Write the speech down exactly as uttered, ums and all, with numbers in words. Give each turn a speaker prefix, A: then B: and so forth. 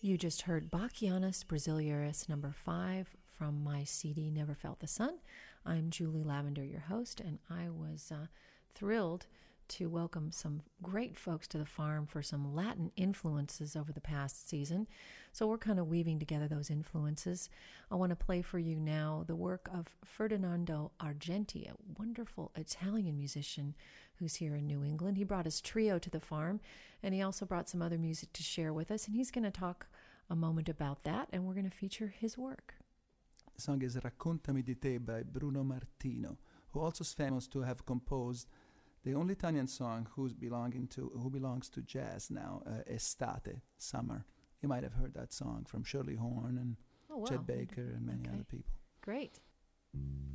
A: You just heard Bachianus Brasiliaris number five from my C D Never Felt the Sun. I'm Julie Lavender, your host, and I was uh, thrilled to welcome some great folks to the farm for some Latin influences over the past season. So we're kind of weaving together those influences. I want to play for you now the work of Ferdinando Argenti, a wonderful Italian musician who's here in New England. He brought his trio to the farm, and he also brought some other music to share with us, and he's going to talk a moment about that, and we're going to feature his work.
B: The song is Raccontami di te by Bruno Martino, who also is famous to have composed the only Italian song who's belonging to who belongs to jazz now, uh, Estate, Summer. You might have heard that song from Shirley Horn and
A: Oh, wow.
B: Chet Baker and many
A: Okay.
B: other people.
A: Great.